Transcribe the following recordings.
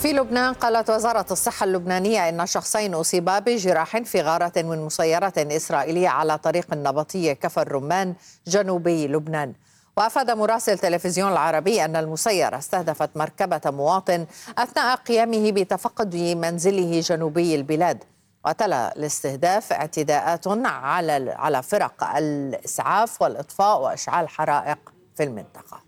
في لبنان قالت وزارة الصحة اللبنانية إن شخصين أصيبا بجراح في غارة من مسيرة إسرائيلية على طريق النبطية كفر الرمان جنوبي لبنان. وأفاد مراسل تلفزيون العربي أن المسيرة استهدفت مركبة مواطن أثناء قيامه بتفقد منزله جنوبي البلاد. وتلا الاستهداف اعتداءات على فرق الإسعاف والإطفاء وإشعال حرائق في المنطقة.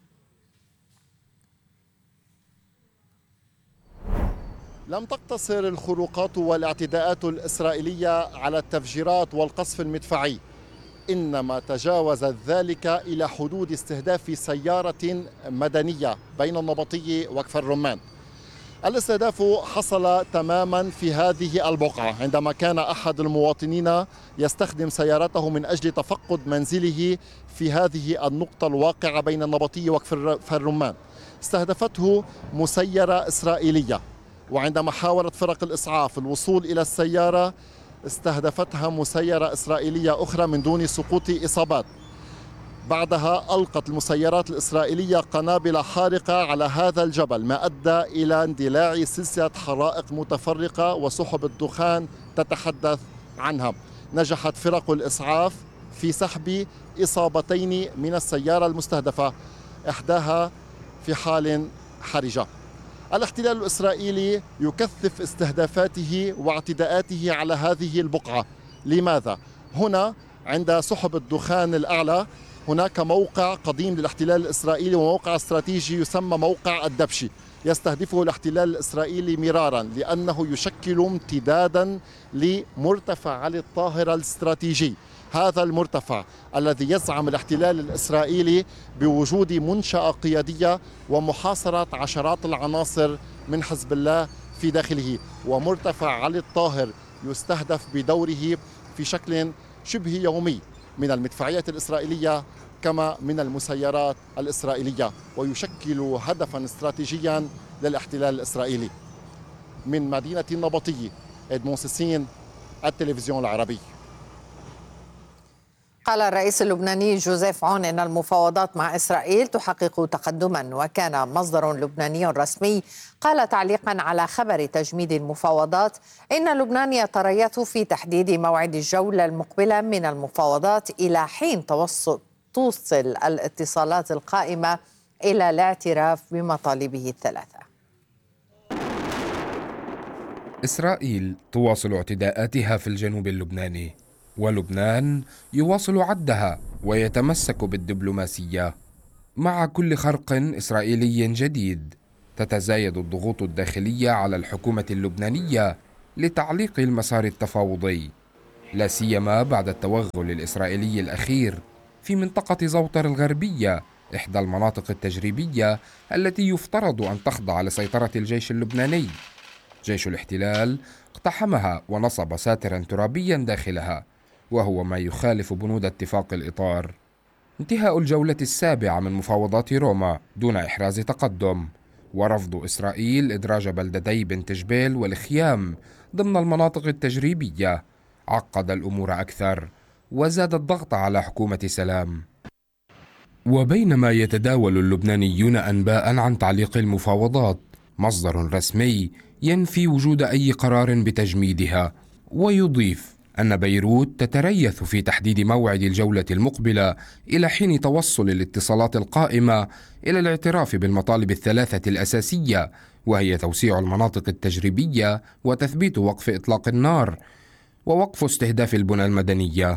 لم تقتصر الخروقات والاعتداءات الإسرائيلية على التفجيرات والقصف المدفعي، إنما تجاوزت ذلك إلى حدود استهداف سيارة مدنية بين النبطية وكفر الرمان. الاستهداف حصل تماما في هذه البقعة عندما كان أحد المواطنين يستخدم سيارته من أجل تفقد منزله في هذه النقطة الواقعة بين النبطية وكفر الرمان. استهدفته مسيرة إسرائيلية، وعندما حاولت فرق الإسعاف الوصول إلى السيارة استهدفتها مسيرة إسرائيلية أخرى من دون سقوط إصابات. بعدها ألقت المسيرات الإسرائيلية قنابل حارقة على هذا الجبل، ما أدى إلى اندلاع سلسلة حرائق متفرقة وسحب الدخان تتحدث عنها. نجحت فرق الإسعاف في سحب إصابتين من السيارة المستهدفة، إحداها في حال حرجة. الاحتلال الإسرائيلي يكثف استهدافاته واعتداءاته على هذه البقعة. لماذا؟ هنا عند سحب الدخان الأعلى هناك موقع قديم للاحتلال الإسرائيلي وموقع استراتيجي يسمى موقع الدبشي، يستهدفه الاحتلال الإسرائيلي مرارا لأنه يشكل امتدادا لمرتفع علي الطاهرة الاستراتيجي. هذا المرتفع الذي يزعم الاحتلال الإسرائيلي بوجود منشأة قيادية ومحاصرة عشرات العناصر من حزب الله في داخله، ومرتفع علي الطاهر يستهدف بدوره في شكل شبه يومي من المدفعية الإسرائيلية كما من المسيرات الإسرائيلية، ويشكل هدفا استراتيجيا للاحتلال الإسرائيلي. من مدينة النبطية، إدمون سيسين، التلفزيون العربي. قال الرئيس اللبناني جوزيف عون إن المفاوضات مع إسرائيل تحقق تقدما. وكان مصدر لبناني رسمي قال تعليقا على خبر تجميد المفاوضات إن لبنان يتريث في تحديد موعد الجولة المقبلة من المفاوضات إلى حين توصل الاتصالات القائمة إلى الاعتراف بمطالبه الثلاثة. إسرائيل تواصل اعتداءاتها في الجنوب اللبناني، ولبنان يواصل عدها ويتمسك بالدبلوماسية. مع كل خرق إسرائيلي جديد تتزايد الضغوط الداخلية على الحكومة اللبنانية لتعليق المسار التفاوضي، لا سيما بعد التوغل الإسرائيلي الأخير في منطقة زوطر الغربية، إحدى المناطق التجريبية التي يفترض أن تخضع لسيطرة الجيش اللبناني. جيش الاحتلال اقتحمها ونصب ساترا ترابيا داخلها، وهو ما يخالف بنود اتفاق الإطار. انتهاء الجولة السابعة من مفاوضات روما دون إحراز تقدم، ورفض إسرائيل إدراج بلدتي بنت جبيل والخيام ضمن المناطق التجريبية عقد الأمور أكثر وزاد الضغط على حكومة سلام. وبينما يتداول اللبنانيون أنباء عن تعليق المفاوضات، مصدر رسمي ينفي وجود أي قرار بتجميدها، ويضيف أن بيروت تتريث في تحديد موعد الجولة المقبلة إلى حين توصل الاتصالات القائمة إلى الاعتراف بالمطالب الثلاثة الأساسية، وهي توسيع المناطق التجريبية وتثبيت وقف إطلاق النار ووقف استهداف البنى المدنية.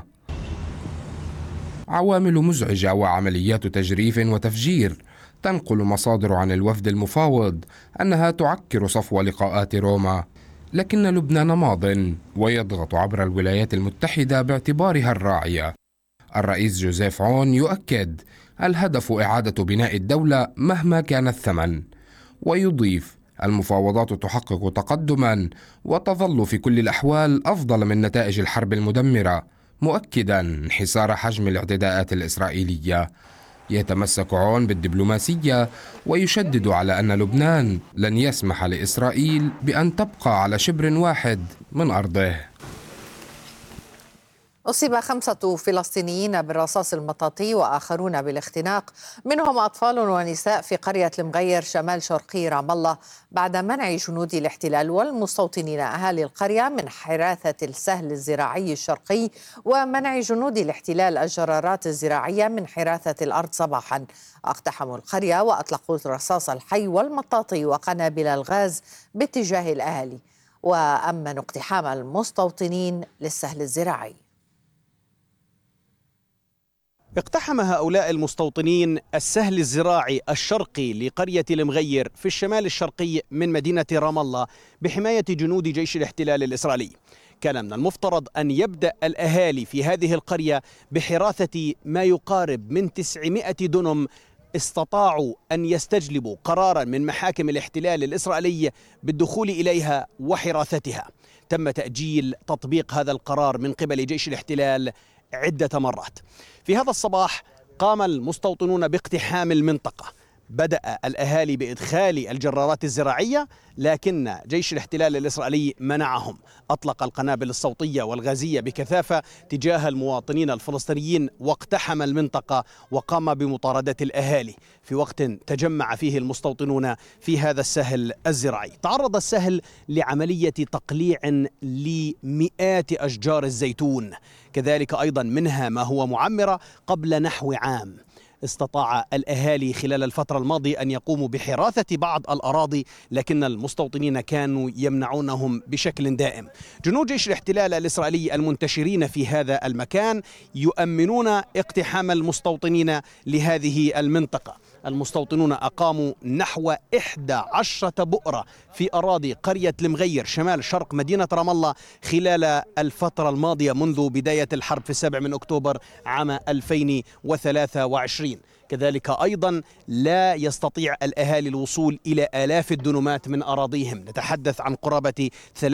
عوامل مزعجة وعمليات تجريف وتفجير. تنقل مصادر عن الوفد المفاوض أنها تعكر صفو لقاءات روما، لكن لبنان ماض ويضغط عبر الولايات المتحدة باعتبارها الراعية. الرئيس جوزيف عون يؤكد الهدف إعادة بناء الدولة مهما كان الثمن، ويضيف المفاوضات تحقق تقدما وتظل في كل الأحوال أفضل من نتائج الحرب المدمرة، مؤكدا انحسار حجم الاعتداءات الإسرائيلية. يتمسك عون بالدبلوماسية ويشدد على أن لبنان لن يسمح لإسرائيل بأن تبقى على شبر واحد من أرضه. أصيب 5 فلسطينيين بالرصاص المطاطي وآخرون بالاختناق، منهم أطفال ونساء، في قرية المغير شمال شرقي رام الله، بعد منع جنود الاحتلال والمستوطنين أهالي القرية من حراثة السهل الزراعي الشرقي، ومنع جنود الاحتلال الجرارات الزراعية من حراثة الأرض صباحا. اقتحموا القرية وأطلقوا الرصاص الحي والمطاطي وقنابل الغاز باتجاه الأهالي، وأمنوا اقتحام المستوطنين للسهل الزراعي. اقتحم هؤلاء المستوطنين السهل الزراعي الشرقي لقرية المغير في الشمال الشرقي من مدينة رام الله بحماية جنود جيش الاحتلال الإسرائيلي. كان من المفترض أن يبدأ الأهالي في هذه القرية بحراثة ما يقارب من 900 دنم. استطاعوا أن يستجلبوا قرارا من محاكم الاحتلال الإسرائيلي بالدخول إليها وحراثتها. تم تأجيل تطبيق هذا القرار من قبل جيش الاحتلال عدة مرات. في هذا الصباح قام المستوطنون باقتحام المنطقة. بدأ الأهالي بإدخال الجرارات الزراعية، لكن جيش الاحتلال الإسرائيلي منعهم. أطلق القنابل الصوتية والغازية بكثافة تجاه المواطنين الفلسطينيين واقتحم المنطقة وقام بمطاردة الأهالي في وقت تجمع فيه المستوطنون في هذا السهل الزراعي. تعرض السهل لعملية تقليع لمئات أشجار الزيتون، كذلك أيضا منها ما هو معمرة قبل نحو عام. استطاع الأهالي خلال الفترة الماضية أن يقوموا بحراثة بعض الأراضي، لكن المستوطنين كانوا يمنعونهم بشكل دائم. جنود جيش الاحتلال الإسرائيلي المنتشرين في هذا المكان يؤمنون اقتحام المستوطنين لهذه المنطقة. المستوطنون أقاموا نحو 11 بؤرة في أراضي قرية المغير شمال شرق مدينة رام الله خلال الفترة الماضية منذ بداية الحرب في 7 أكتوبر عام 2023. كذلك أيضا لا يستطيع الأهالي الوصول إلى آلاف الدنمات من أراضيهم. نتحدث عن قرابة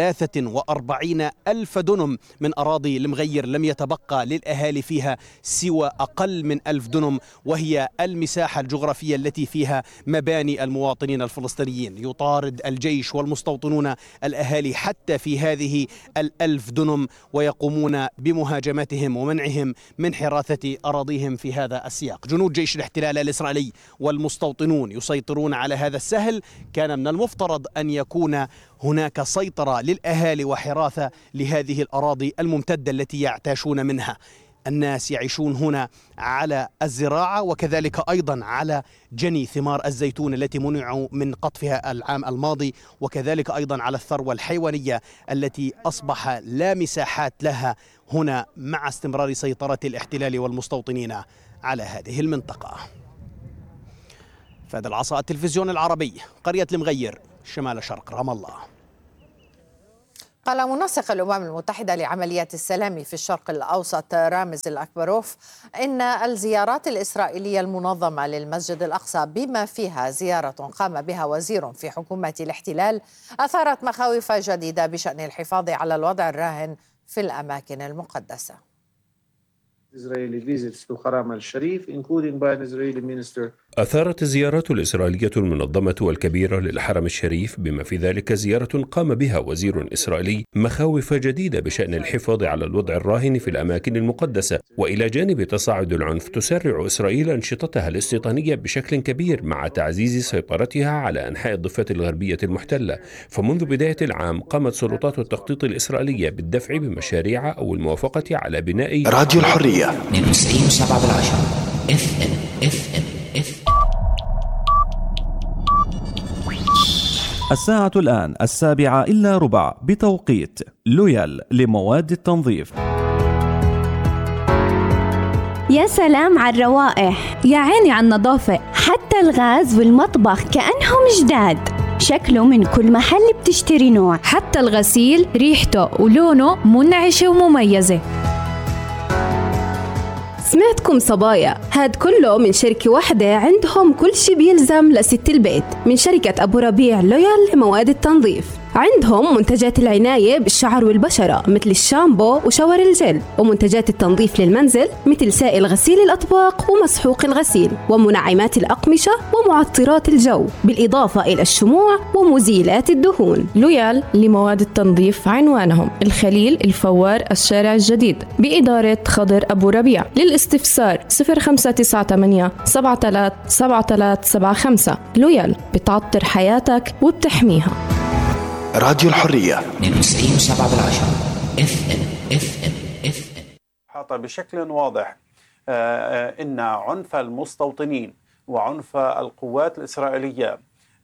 43 ألف دنم من أراضي المغير لم يتبقى للأهالي فيها سوى أقل من 1000 دنم، وهي المساحة الجغرافية التي فيها مباني المواطنين الفلسطينيين. يطارد الجيش والمستوطنون الأهالي حتى في هذه 1000 دنم ويقومون بمهاجمتهم ومنعهم من حراثة أراضيهم في هذا السياق. جنود جيش الاحتلال الإسرائيلي والمستوطنون يسيطرون على هذا السهل. كان من المفترض أن يكون هناك سيطرة للأهالي وحراثة لهذه الأراضي الممتدة التي يعتاشون منها. الناس يعيشون هنا على الزراعة وكذلك أيضا على جني ثمار الزيتون التي منعوا من قطفها العام الماضي، وكذلك أيضا على الثروة الحيوانية التي أصبح لا مساحات لها هنا مع استمرار سيطرة الاحتلال والمستوطنين على هذه المنطقة. فهد العصا، التلفزيون العربي، قرية المغير شمال شرق رام الله. قال منسق الأمم المتحدة لعمليات السلام في الشرق الأوسط رامز الأكبروف إن الزيارات الإسرائيلية المنظمة للمسجد الأقصى بما فيها زيارة قام بها وزير في حكومة الاحتلال أثارت مخاوف جديدة بشأن الحفاظ على الوضع الراهن في الأماكن المقدسة. أثارت الزيارات الإسرائيلية المنظمة والكبيرة للحرم الشريف بما في ذلك زيارة قام بها وزير إسرائيلي مخاوف جديدة بشأن الحفاظ على الوضع الراهن في الأماكن المقدسة. وإلى جانب تصاعد العنف تسرع إسرائيل أنشطتها الاستيطانية بشكل كبير مع تعزيز سيطرتها على أنحاء الضفة الغربية المحتلة. فمنذ بداية العام قامت سلطات التخطيط الإسرائيلية بالدفع بمشاريع أو الموافقة على بناء راديو الحرية 92.7 FM. الساعة الآن 7:15 بتوقيت لويال لمواد التنظيف. يا سلام على الروائح، يا عيني على النظافة، حتى الغاز والمطبخ كأنهم جداد. شكله من كل محل بتشتري نوع، حتى الغسيل ريحته ولونه منعشة ومميزة. سمعتكم صبايا، هاد كله من شركة واحدة عندهم كل شي بيلزم لست البيت، من شركة أبو ربيع لويال لمواد التنظيف. عندهم منتجات العناية بالشعر والبشرة مثل الشامبو وشاور الجل، ومنتجات التنظيف للمنزل مثل سائل غسيل الأطباق ومسحوق الغسيل، ومنعمات الأقمشة ومعطرات الجو، بالإضافة إلى الشموع ومزيلات الدهون. لويال لمواد التنظيف عنوانهم الخليل الفوار الشارع الجديد بإدارة خضر أبو ربيع. للاستفسار 0598 737375. لويال بتعطر حياتك وبتحميها. راديو الحرية 92.7 FM. حاطة بشكل واضح إن عنف المستوطنين وعنف القوات الإسرائيلية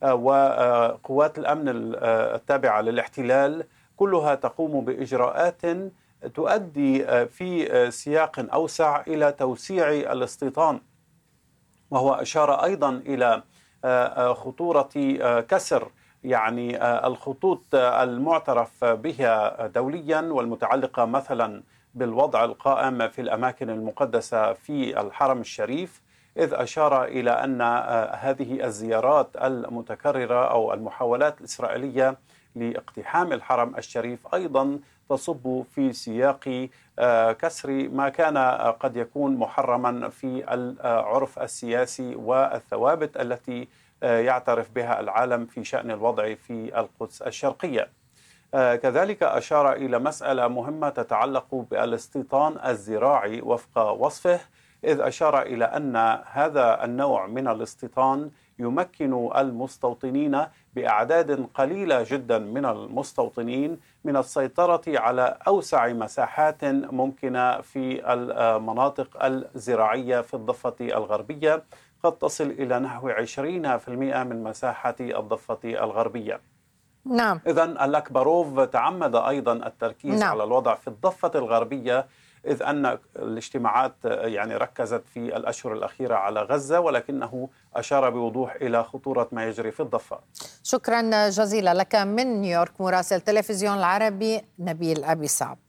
وقوات الأمن التابعة للاحتلال كلها تقوم بإجراءات تؤدي في سياق أوسع إلى توسيع الاستيطان، وهو أشار أيضا إلى خطورة كسر يعني الخطوط المعترف بها دوليا والمتعلقة مثلا بالوضع القائم في الأماكن المقدسة في الحرم الشريف، إذ أشار إلى أن هذه الزيارات المتكررة أو المحاولات الإسرائيلية لاقتحام الحرم الشريف أيضا تصب في سياق كسر ما كان قد يكون محرما في العرف السياسي والثوابت التي يعترف بها العالم في شأن الوضع في القدس الشرقية. كذلك أشار إلى مسألة مهمة تتعلق بالاستيطان الزراعي وفق وصفه، إذ أشار إلى أن هذا النوع من الاستيطان يمكن المستوطنين بأعداد قليلة جدا من المستوطنين من السيطرة على أوسع مساحات ممكنة في المناطق الزراعية في الضفة الغربية، قد تصل إلى نحو 20% من مساحة الضفة الغربية. نعم. إذن اللاكباروف تعمد أيضا التركيز على الوضع في الضفة الغربية، إذ أن الاجتماعات يعني ركزت في الأشهر الأخيرة على غزة، ولكنه أشار بوضوح إلى خطورة ما يجري في الضفة. شكرا جزيلا لك من نيويورك مراسل تلفزيون العربي نبيل أبي صعب.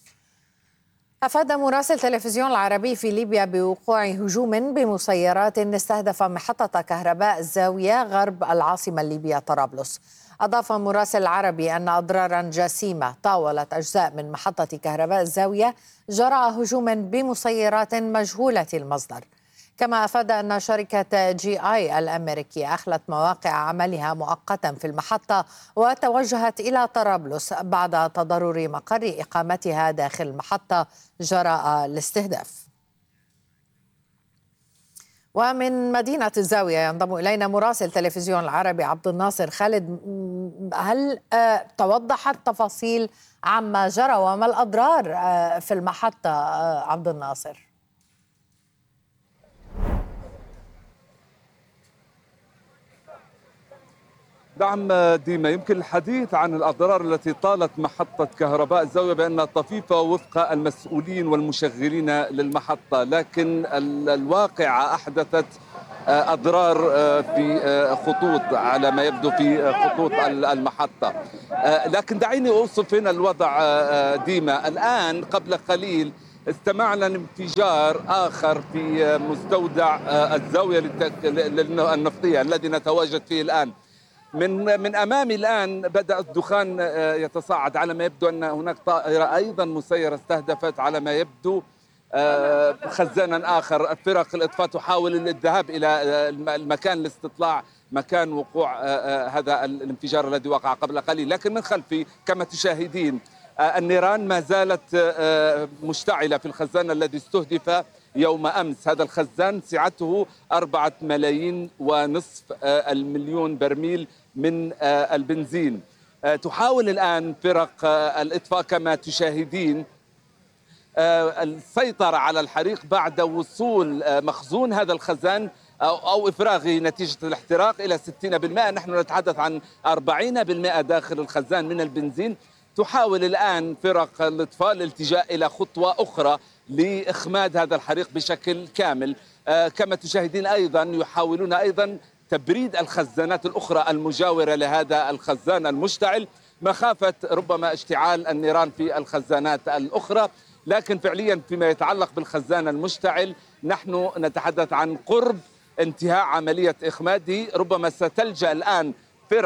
أفاد مراسل تلفزيون العربي في ليبيا بوقوع هجوم بمسيرات استهدف محطة كهرباء الزاوية غرب العاصمة الليبية طرابلس. أضاف مراسل العربي أن أضرارا جسيمة طاولت أجزاء من محطة كهرباء الزاوية جرى هجوم بمسيرات مجهولة المصدر. كما أفاد أن شركة GI الأمريكية أخلت مواقع عملها مؤقتا في المحطة وتوجهت إلى طرابلس بعد تضرر مقر إقامتها داخل المحطة جراء الاستهداف. ومن مدينة الزاوية ينضم إلينا مراسل تلفزيون العربي عبد الناصر خالد. هل توضحت تفاصيل عما جرى وما الأضرار في المحطة عبد الناصر؟ نعم ديما، يمكن الحديث عن الأضرار التي طالت محطة كهرباء الزاوية بأنها طفيفة وفق المسؤولين والمشغلين للمحطة، لكن الواقعة أحدثت أضرار في خطوط على ما يبدو في خطوط المحطة. لكن دعيني أوصف هنا الوضع ديما. الآن قبل قليل استمعنا لانفجار آخر في مستودع الزاوية النفطية الذي نتواجد فيه الآن. من أمامي الآن بدأ الدخان يتصاعد، على ما يبدو أن هناك طائرة أيضا مسيرة استهدفت على ما يبدو خزانا آخر. فرق الإطفاء تحاول الذهاب إلى المكان لاستطلاع مكان وقوع هذا الانفجار الذي وقع قبل قليل. لكن من خلفي كما تشاهدين النيران ما زالت مشتعلة في الخزان الذي استهدف يوم أمس. هذا الخزان سعته 4.5 مليون برميل من البنزين. تحاول الآن فرق الإطفاء كما تشاهدين السيطرة على الحريق بعد وصول مخزون هذا الخزان أو إفراغه نتيجة الاحتراق إلى 60%. نحن نتحدث عن 40% داخل الخزان من البنزين. تحاول الآن فرق الإطفاء الالتجاء إلى خطوة أخرى لإخماد هذا الحريق بشكل كامل. كما تشاهدين أيضا يحاولون أيضا تبريد الخزانات الأخرى المجاورة لهذا الخزان المشتعل مخافة ربما اشتعال النيران في الخزانات الأخرى. لكن فعليا فيما يتعلق بالخزان المشتعل نحن نتحدث عن قرب انتهاء عملية إخماده. ربما ستلجأ الآن فرق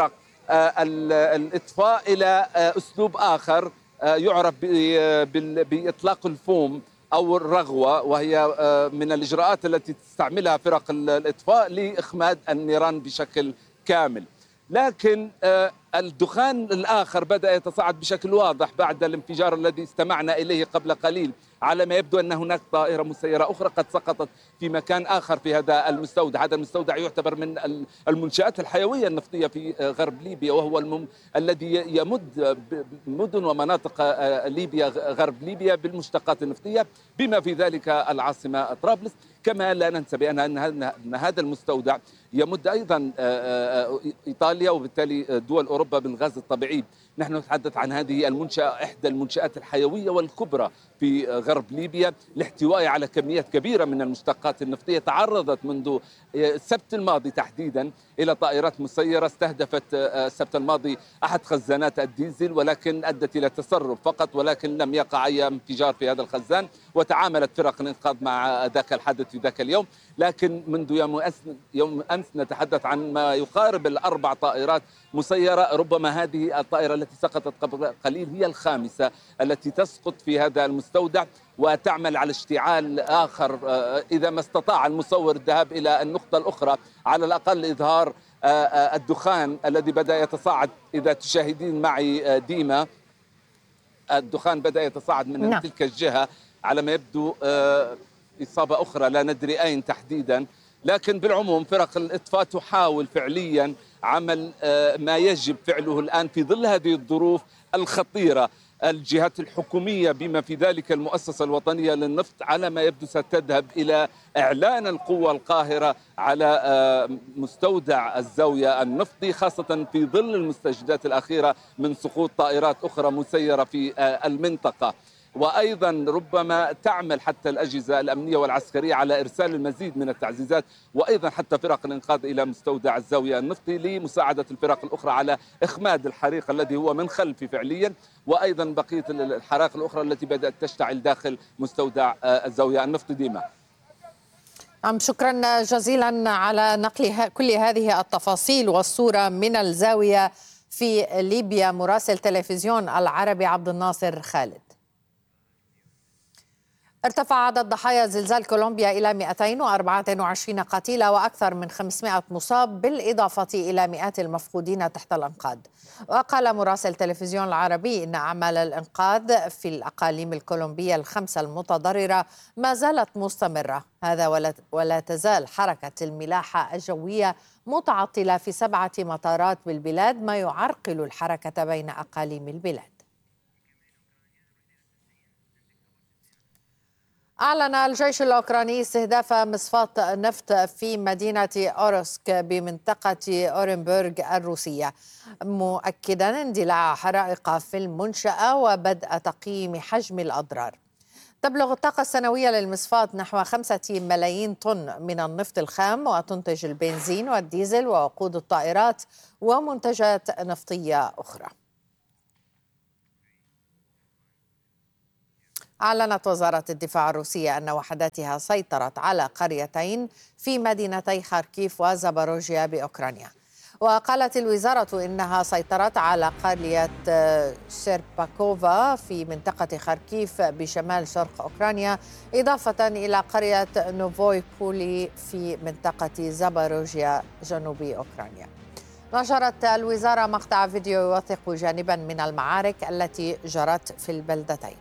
الإطفاء إلى أسلوب آخر يعرف بإطلاق الفوم أو الرغوة، وهي من الإجراءات التي تستعملها فرق الإطفاء لإخماد النيران بشكل كامل. لكن الدخان الآخر بدأ يتصاعد بشكل واضح بعد الانفجار الذي استمعنا إليه قبل قليل. على ما يبدو أن هناك طائرة مسيرة أخرى قد سقطت في مكان آخر في هذا المستودع. هذا المستودع يعتبر من المنشآت الحيوية النفطية في غرب ليبيا، وهو الذي يمد مدن ومناطق ليبيا غرب ليبيا بالمشتقات النفطية بما في ذلك العاصمة طرابلس. كما لا ننسى بأن هذا المستودع يمد أيضا إيطاليا وبالتالي دول أوروبا بالغاز الطبيعي. نحن نتحدث عن هذه المنشأة إحدى المنشآت الحيوية والكبرى في غرب ليبيا لاحتوائها على كميات كبيرة من المشتقات النفطية. تعرضت منذ السبت الماضي تحديدا إلى طائرات مسيرة استهدفت السبت الماضي أحد خزانات الديزل، ولكن أدت إلى تسرب فقط، ولكن لم يقع أي انفجار في هذا الخزان. وتعاملت فرق الإنقاذ مع ذاك الحدث في ذاك اليوم. لكن منذ يوم أمس نتحدث عن ما يقارب ال4 طائرات مسيرة. ربما هذه الطائرة التي سقطت قبل قليل هي الخامسة التي تسقط في هذا المستودع، وتعمل على اشتعال آخر إذا ما استطاع المصور الذهاب إلى النقطة الأخرى، على الأقل إظهار الدخان الذي بدأ يتصاعد. إذا تشاهدين معي ديما، الدخان بدأ يتصاعد من تلك الجهة. على ما يبدو إصابة أخرى لا ندري أين تحديدا. لكن بالعموم فرق الإطفاء تحاول فعليا عمل ما يجب فعله الآن في ظل هذه الظروف الخطيرة. الجهات الحكومية بما في ذلك المؤسسة الوطنية للنفط على ما يبدو ستذهب إلى إعلان القوة القاهرة على مستودع الزاوية النفطي، خاصة في ظل المستجدات الأخيرة من سقوط طائرات أخرى مسيرة في المنطقة. وأيضا ربما تعمل حتى الأجهزة الأمنية والعسكرية على إرسال المزيد من التعزيزات، وأيضا حتى فرق الإنقاذ إلى مستودع الزاوية النفطي لمساعدة الفرق الأخرى على إخماد الحريق الذي هو من خلفي فعليا، وأيضا بقية الحرائق الأخرى التي بدأت تشتعل داخل مستودع الزاوية النفطي. ديما شكرا جزيلا على نقل كل هذه التفاصيل والصورة من الزاوية في ليبيا. مراسل تلفزيون العربي عبد الناصر خالد. ارتفع عدد ضحايا زلزال كولومبيا إلى 224 قتيل وأكثر من 500 مصاب، بالإضافة إلى مئات المفقودين تحت الأنقاض. وقال مراسل تلفزيون العربي إن أعمال الإنقاذ في الأقاليم الكولومبية ال5 المتضررة ما زالت مستمرة. هذا ولا تزال حركة الملاحة الجوية متعطلة في 7 مطارات بالبلاد، ما يعرقل الحركة بين أقاليم البلاد. أعلن الجيش الأوكراني استهداف مصفاة نفط في مدينة أوروسك بمنطقة أورنبورغ الروسية، مؤكدا اندلاع حرائق في المنشأة وبدء تقييم حجم الأضرار. تبلغ الطاقة السنوية للمصفاة نحو 5 ملايين طن من النفط الخام، وتنتج البنزين والديزل ووقود الطائرات ومنتجات نفطية أخرى. أعلنت وزارة الدفاع الروسية أن وحداتها سيطرت على قريتين في مدينتي خاركيف وزاباروجيا بأوكرانيا. وقالت الوزارة إنها سيطرت على قرية شيرباكوفا في منطقة خاركيف بشمال شرق أوكرانيا، إضافة إلى قرية نوفوي بولي في منطقة زاباروجيا جنوب أوكرانيا. نشرت الوزارة مقطع فيديو يوثق جانبا من المعارك التي جرت في البلدتين.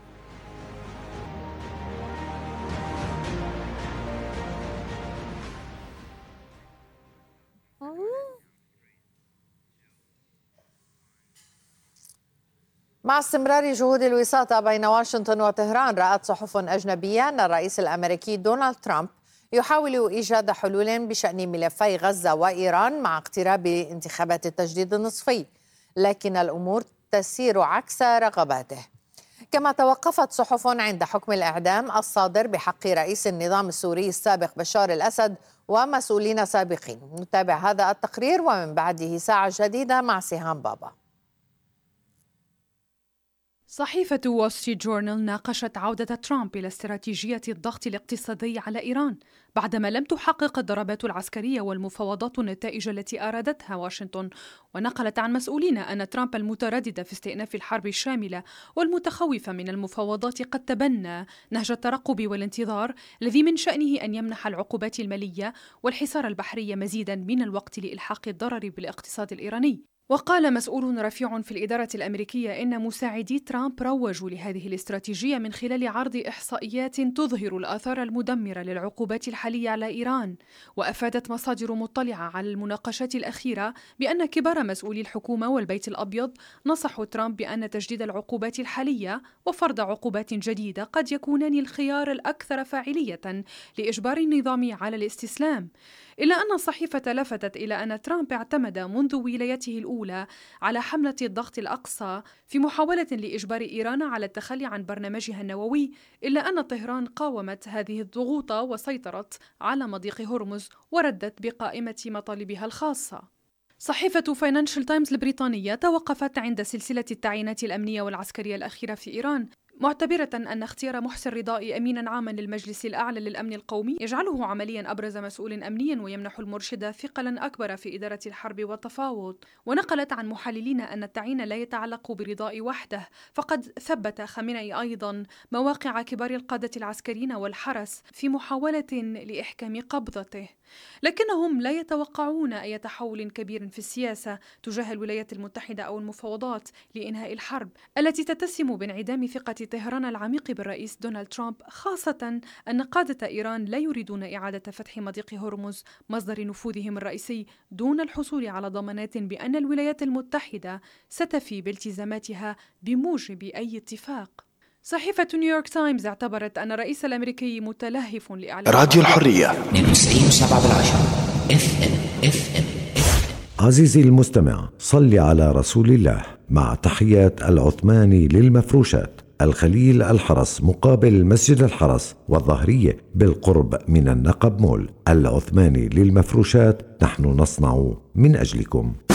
مع استمرار جهود الوساطة بين واشنطن وطهران، رأت صحف أجنبية أن الرئيس الأمريكي دونالد ترامب يحاول إيجاد حلول بشأن ملفي غزة وإيران مع اقتراب انتخابات التجديد النصفي، لكن الأمور تسير عكس رغباته. كما توقفت صحف عند حكم الإعدام الصادر بحق رئيس النظام السوري السابق بشار الأسد ومسؤولين سابقين. نتابع هذا التقرير ومن بعده ساعة جديدة مع سهام بابا. صحيفة وول ستريت جورنال ناقشت عودة ترامب إلى استراتيجية الضغط الاقتصادي على إيران بعدما لم تحقق الضربات العسكرية والمفاوضات النتائج التي أرادتها واشنطن، ونقلت عن مسؤولين أن ترامب المتردد في استئناف الحرب الشاملة والمتخوف من المفاوضات قد تبنى نهج الترقب والانتظار الذي من شأنه أن يمنح العقوبات المالية والحصار البحري مزيدا من الوقت لإلحاق الضرر بالاقتصاد الإيراني. وقال مسؤول رفيع في الإدارة الأمريكية إن مساعدي ترامب روجوا لهذه الاستراتيجية من خلال عرض إحصائيات تظهر الآثار المدمرة للعقوبات الحالية على إيران. وأفادت مصادر مطلعة على المناقشات الأخيرة بأن كبار مسؤولي الحكومة والبيت الأبيض نصحوا ترامب بأن تجديد العقوبات الحالية وفرض عقوبات جديدة قد يكونان الخيار الأكثر فاعلية لإجبار النظام على الاستسلام. إلا أن الصحيفة لفتت إلى أن ترامب اعتمد منذ ولايته الأولى على حملة الضغط الأقصى في محاولة لإجبار إيران على التخلي عن برنامجها النووي، إلا أن طهران قاومت هذه الضغوط وسيطرت على مضيق هرمز وردت بقائمة مطالبها الخاصة. صحيفة فاينانشال تايمز البريطانية توقفت عند سلسلة التعيينات الأمنية والعسكرية الأخيرة في إيران، معتبرة أن اختيار محسن رضائي أمينا عاما للمجلس الأعلى للأمن القومي يجعله عمليا أبرز مسؤول أمني ويمنح المرشد ثقلا أكبر في إدارة الحرب والتفاوض. ونقلت عن محللين أن التعيين لا يتعلق برضائي وحده، فقد ثبت خامنئي أيضا مواقع كبار القادة العسكريين والحرس في محاولة لإحكام قبضته، لكنهم لا يتوقعون أي تحول كبير في السياسة تجاه الولايات المتحدة أو المفاوضات لإنهاء الحرب التي تتسم بانعدام ثقة طهران العميق بالرئيس دونالد ترامب، خاصة أن قادة إيران لا يريدون إعادة فتح مضيق هرمز مصدر نفوذهم الرئيسي دون الحصول على ضمانات بأن الولايات المتحدة ستفي بالتزاماتها بموجب أي اتفاق. صحيفة نيويورك تايمز اعتبرت أن الرئيس الأمريكي متلهف لإعلان راديو الحرية 92.7 FM. عزيزي المستمع، صل على رسول الله. مع تحيات العثماني للمفروشات، الخليل الحرس مقابل مسجد الحرس والظهرية بالقرب من النقب مول. العثماني للمفروشات، نحن نصنع من أجلكم.